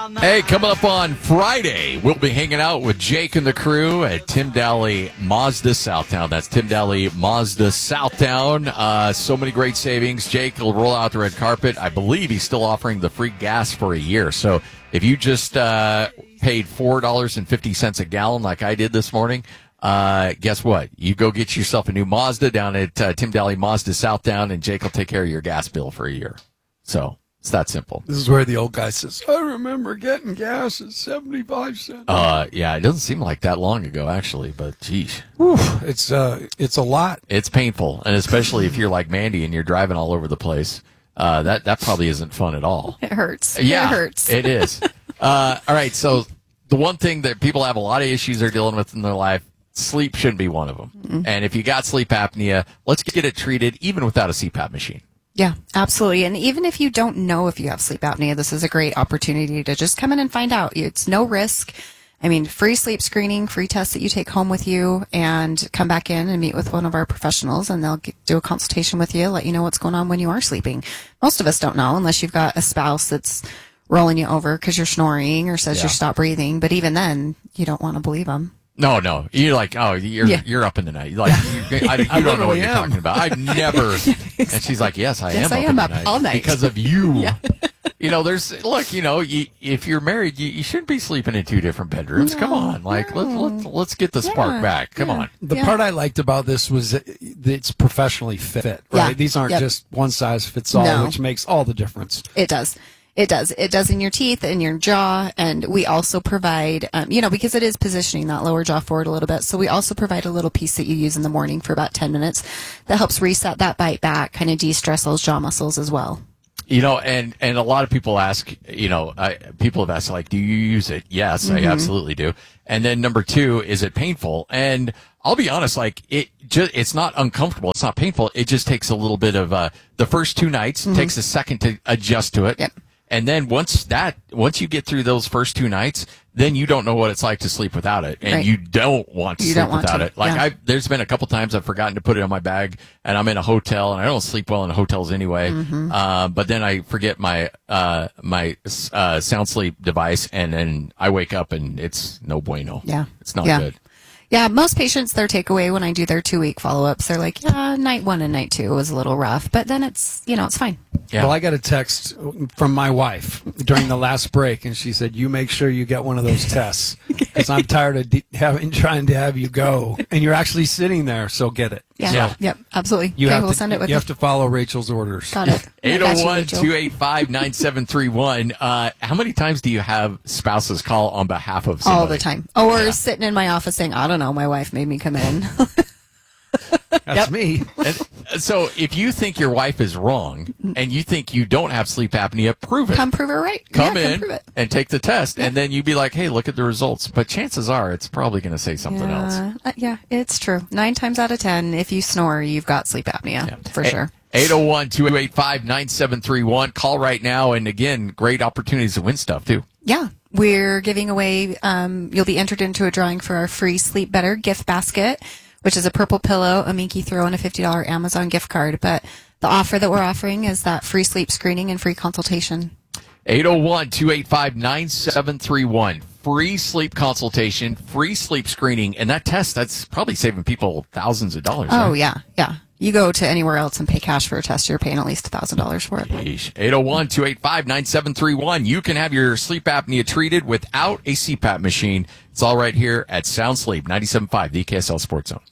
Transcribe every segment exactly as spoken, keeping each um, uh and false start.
Hey, coming up on Friday, we'll be hanging out with Jake and the crew at Tim Daly Mazda Southtown. That's Tim Daly Mazda Southtown. Uh, so many great savings. Jake will roll out the red carpet. I believe he's still offering the free gas for a year. So if you just uh, paid four dollars and fifty cents a gallon like I did this morning, uh, guess what? You go get yourself a new Mazda down at uh, Tim Daly Mazda Southtown, and Jake will take care of your gas bill for a year. So it's that simple. This is where the old guy says, I remember getting gas at seventy-five cents. Uh, yeah, it doesn't seem like that long ago, actually, but geez. Oof, it's, uh, it's a lot. It's painful, and especially if you're like Mandy and you're driving all over the place. Uh, that, that probably isn't fun at all. It hurts. Yeah, it hurts. It is. Uh, all right, so the one thing that people have a lot of issues they're dealing with in their life, sleep shouldn't be one of them. Mm-hmm. And if you got sleep apnea, let's get it treated even without a C PAP machine. Yeah, absolutely. And even if you don't know if you have sleep apnea, this is a great opportunity to just come in and find out. It's no risk. I mean, free sleep screening, free tests that you take home with you, and come back in and meet with one of our professionals, and they'll get, do a consultation with you, let you know what's going on when you are sleeping. Most of us don't know unless you've got a spouse that's rolling you over because you're snoring or says Yeah. you stop breathing. But even then, you don't want to believe them. No, no. You're like, oh, you're Yeah. you're up in the night. Like, you, I, you don't know what you're am. talking about. I never. And she's like, yes, I Yes, am I up am in up the night all night. because of you. Yeah. You know, there's look. You know, you, if you're married, you, you shouldn't be sleeping in two different bedrooms. No, Come on, like let's let's let's get the spark Yeah, back. Come yeah. on. The Yeah. part I liked about this was that it's professionally fit, right? Yeah. These aren't Yep. just one size fits all, No. which makes all the difference. It does. It does. It does in your teeth and your jaw. And we also provide, um, you know, because it is positioning that lower jaw forward a little bit. So we also provide a little piece that you use in the morning for about ten minutes that helps reset that bite back, kind of de-stress those jaw muscles as well. You know, and, and a lot of people ask, you know, I, people have asked, like, do you use it? Yes, Mm-hmm. I absolutely do. And then number two, is it painful? And I'll be honest, like, it just, it's not uncomfortable. It's not painful. It just takes a little bit of, uh, the first two nights, Mm-hmm. takes a second to adjust to it. Yep. And then once that, once you get through those first two nights, then you don't know what it's like to sleep without it, and Right. you don't want to You sleep don't want without to, it. Like yeah. I, there's been a couple times I've forgotten to put it on my bag, and I'm in a hotel, and I don't sleep well in hotels anyway. Mm-hmm. Uh, but then I forget my uh, my uh, sound sleep device, and then I wake up, and it's no bueno. Yeah. It's not Yeah. good. Yeah, most patients, their takeaway when I do their two-week follow-ups, they're like, yeah, night one and night two was a little rough, but then it's, you know, it's fine. Yeah. Well, I got a text from my wife during the last break, and she said, you make sure you get one of those tests because I'm tired of de- having, trying to have you go, and you're actually sitting there, so get it. Yeah. Yeah. Yep. Absolutely. You okay, have we'll to, send it with you you. have to follow Rachel's orders. Got it. eight I got oh you, one, Rachel. two eight five, nine seven three one. Uh, how many times do you have spouses call on behalf of somebody? All the time. Or Yeah. sitting in my office saying, I don't know, my wife made me come in. That's me. And so if you think your wife is wrong and you think you don't have sleep apnea, prove it. Come prove it right. Come yeah, in Come prove it. and take the test, and then you'd be like, hey, look at the results. But chances are it's probably going to say something else. Yeah, uh, yeah, it's true. Nine times out of ten, if you snore, you've got sleep apnea, for sure. eight oh one, two eight five, nine seven three one. Call right now. And again, great opportunities to win stuff, too. Yeah, we're giving away, um, you'll be entered into a drawing for our free Sleep Better gift basket, which is a purple pillow, a Minky throw, and a fifty dollars Amazon gift card. But the offer that we're offering is that free sleep screening and free consultation. eight oh one, two eight five, nine seven three one. Free sleep consultation, free sleep screening. And that test, that's probably saving people thousands of dollars. Oh, right? yeah, yeah. You go to anywhere else and pay cash for a test, you're paying at least one thousand dollars for it. Yeesh. eight oh one, two eight five, nine seven three one. You can have your sleep apnea treated without a C PAP machine. It's all right here at Sound Sleep, ninety-seven point five, the K S L Sports Zone.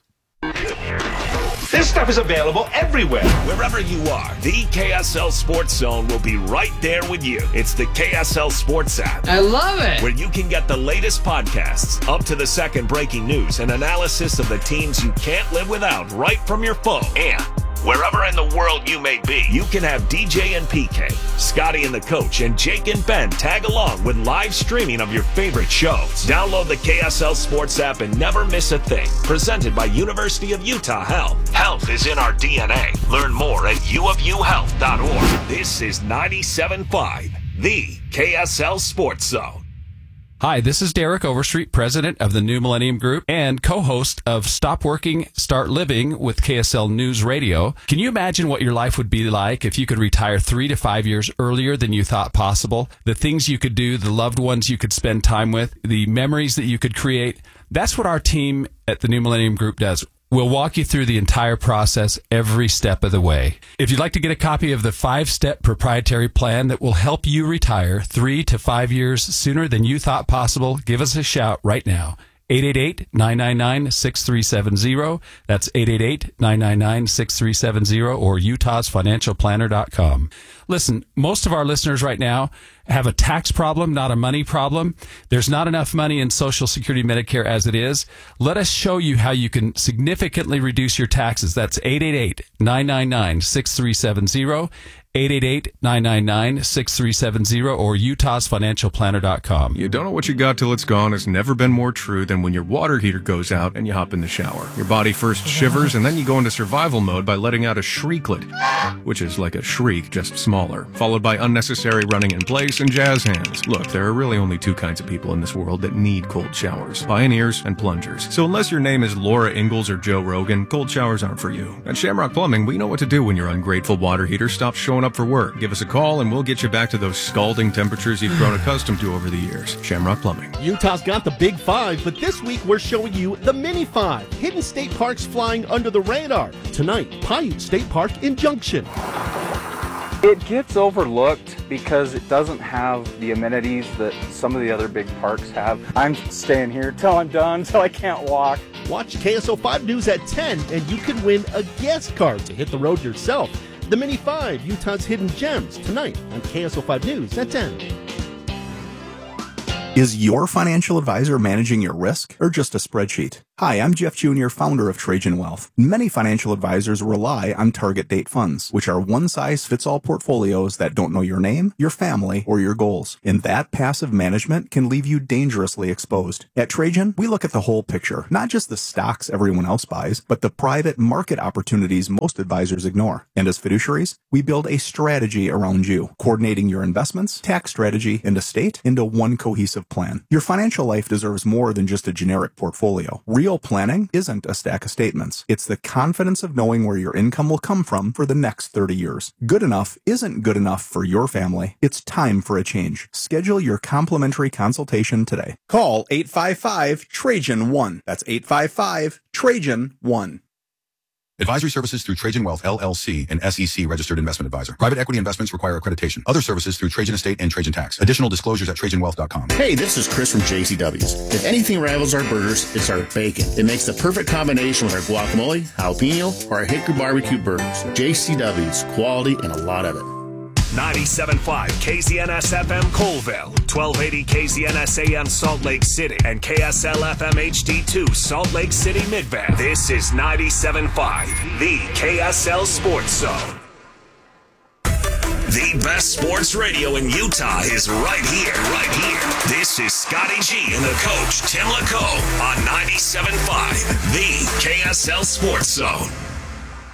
This stuff is available everywhere. Wherever you are, the K S L Sports Zone will be right there with you. It's the K S L Sports app, I love it. where you can get the latest podcasts, up to the second breaking news, and analysis of the teams you can't live without right from your phone. And wherever in the world you may be, you can have D J and P K, Scotty and the Coach, and Jake and Ben tag along with live streaming of your favorite shows. Download the K S L Sports app and never miss a thing. Presented by University of Utah Health. Health is in our D N A. Learn more at u of u health dot org. This is ninety-seven point five, the K S L Sports Zone. Hi, this is Derek Overstreet, president of the New Millennium Group and co-host of Stop Working, Start Living with K S L News Radio. Can you imagine what your life would be like if you could retire three to five years earlier than you thought possible? The things you could do, the loved ones you could spend time with, the memories that you could create. That's what our team at the New Millennium Group does. We'll walk you through the entire process every step of the way. If you'd like to get a copy of the five-step proprietary plan that will help you retire three to five years sooner than you thought possible, give us a shout right now. eight eight eight, nine nine nine, six three seven zero. That's eight eight eight, nine nine nine, six three seven zero or utahs financial planner dot com. Listen, most of our listeners right now have a tax problem, not a money problem. There's not enough money in Social Security Medicare as it is. Let us show you how you can significantly reduce your taxes. That's eight eight eight, nine nine nine, six three seven zero. eight eight eight, nine nine nine, six three seven zero or utahs financial planner dot com. You don't know what you got till it's gone has never been more true than when your water heater goes out and you hop in the shower. Your body first shivers and then you go into survival mode by letting out a shrieklet, which is like a shriek, just smaller, followed by unnecessary running in place and jazz hands. Look, there are really only two kinds of people in this world that need cold showers: pioneers and plungers. So unless your name is Laura Ingalls or Joe Rogan, cold showers aren't for you. At Shamrock Plumbing, we know what to do when your ungrateful water heater stops showing up for work. Give us a call and we'll get you back to those scalding temperatures you've grown accustomed to over the years. Shamrock Plumbing. Utah's got the big five, but this week we're showing you the mini five. Hidden state parks flying under the radar. Tonight, Paiute State Park in Junction. It gets overlooked because it doesn't have the amenities that some of the other big parks have. I'm staying here till I'm done, till I can't walk. Watch K S L five News at ten and you can win a guest card to hit the road yourself. The Mini five, Utah's Hidden Gems, tonight on K S L five News at ten. Is your financial advisor managing your risk or just a spreadsheet? Hi, I'm Jeff Junior, founder of Trajan Wealth. Many financial advisors rely on target date funds, which are one-size-fits-all portfolios that don't know your name, your family, or your goals. And that passive management can leave you dangerously exposed. At Trajan, we look at the whole picture, not just the stocks everyone else buys, but the private market opportunities most advisors ignore. And as fiduciaries, we build a strategy around you, coordinating your investments, tax strategy, and estate into one cohesive plan. Your financial life deserves more than just a generic portfolio. Real planning isn't a stack of statements. It's the confidence of knowing where your income will come from for the next thirty years. Good enough isn't good enough for your family. It's time for a change. Schedule your complimentary consultation today. Call eight five five, Trajan one. That's eight five five, Trajan one. Advisory services through Trajan Wealth, L L C, an S E C registered investment advisor. Private equity investments require accreditation. Other services through Trajan Estate and Trajan Tax. Additional disclosures at trajan wealth dot com. Hey, this is Chris from J C W's. If anything rivals our burgers, it's our bacon. It makes the perfect combination with our guacamole, jalapeno, or our hickory barbecue burgers. J C W's, quality and a lot of it. ninety-seven point five K Z N S F M Colville, twelve eighty K Z N S A M Salt Lake City, and K S L F M H D two Salt Lake City Midvale. This is ninety-seven point five, the K S L Sports Zone. The best sports radio in Utah is right here, right here. This is Scotty G and the coach, Tim LaCoe, on ninety-seven point five, the K S L Sports Zone.